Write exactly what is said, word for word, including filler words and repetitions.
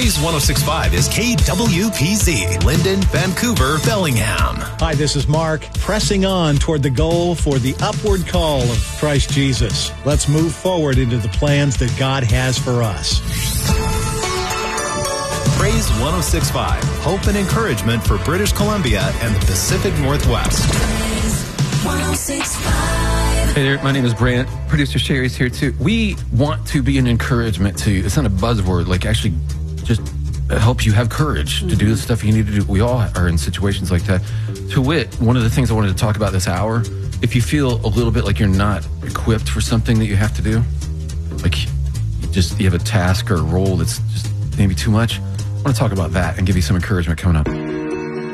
Praise one oh six point five is K W P Z, Linden, Vancouver, Bellingham. Hi, this is Mark, pressing on toward the goal for the upward call of Christ Jesus. Let's move forward into the plans that God has for us. Praise one oh six point five, hope and encouragement for British Columbia and the Pacific Northwest. Praise one oh six point five. Hey there, my name is Brant. Producer Sherry's here too. We want to be an encouragement to you. It's not a buzzword, like actually just help you have courage mm-hmm. to do the stuff you need to do. We all are in situations like that. To wit, one of the things I wanted to talk about this hour, if you feel a little bit like you're not equipped for something that you have to do, like you just you have a task or a role that's just maybe too much, I want to talk about that and give you some encouragement coming up.